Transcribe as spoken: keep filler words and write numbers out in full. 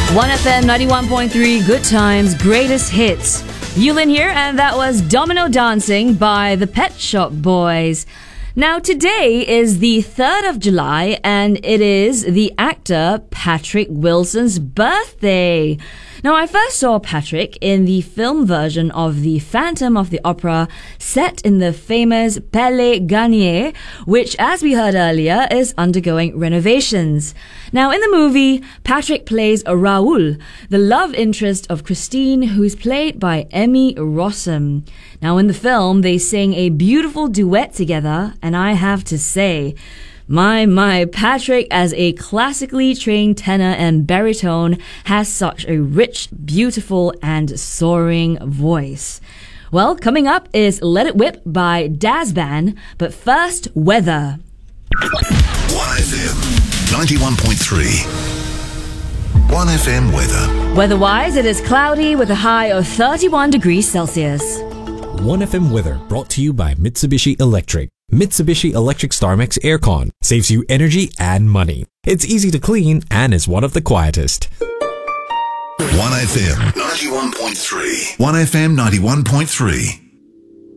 one F M ninety-one point three, Good Times, Greatest Hits. Yulin here, and that was Domino Dancing by the Pet Shop Boys. Now, today is the third of July, and it is the actor Patrick Wilson's birthday. Now, I first saw Patrick in the film version of The Phantom of the Opera, set in the famous Palais Garnier, which, as we heard earlier, is undergoing renovations. Now, in the movie, Patrick plays Raoul, the love interest of Christine, who is played by Emmy Rossum. Now, in the film, they sing a beautiful duet together, and I have to say, My, my, Patrick, as a classically trained tenor and baritone, has such a rich, beautiful, and soaring voice. Well, coming up is Let It Whip by Daz Band, but first, weather. one F M ninety-one point three. one F M weather. Weather-wise, it is cloudy with a high of thirty-one degrees Celsius. one F M weather brought to you by Mitsubishi Electric. Mitsubishi Electric StarMax Aircon saves you energy and money. It's easy to clean and is one of the quietest. one F M ninety-one point three. one F M ninety-one point three.